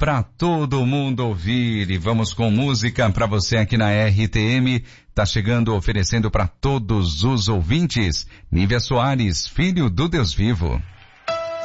para todo mundo ouvir e vamos com música para você aqui na RTM. Tá chegando oferecendo para todos os ouvintes. Nívia Soares, Filho do Deus Vivo.